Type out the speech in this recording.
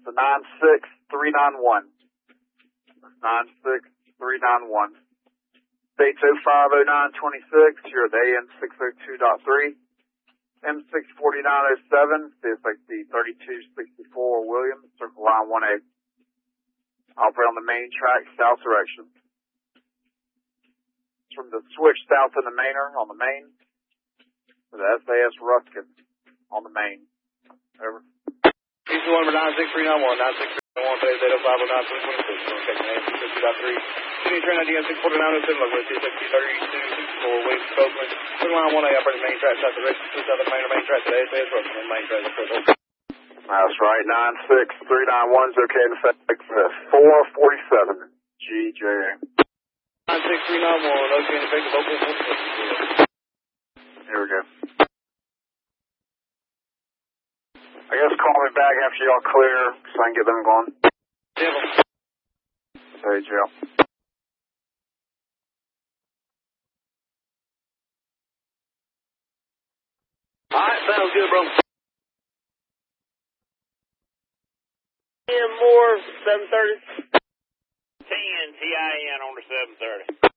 a 96391. 96391. States 050926, you're at the AN 602.3. M64907, CSXD 3264 Williams, circle line 1A. Operate on the main track, south direction. From the switch south in the mainer on the main to the SAS Ruskin on the main. Over. East 1 for 96391, 96391, today's 80509 2026. Okay, 2.3. Sydney train ID 64907, local CSXD 3264 Williams, Copeland. Circle line 1A, operating main track, south direction, south of the main track to the SAS Ruskin on the main track. That's right, 96391 is okay in effect 447 GJA. 96391, okay in effect local 447. Here we go. I guess call me back after y'all clear so I can get them going. Yeah. Hey, Jill. Alright, sounds good, bro. More 730. 10 TIN on the 730.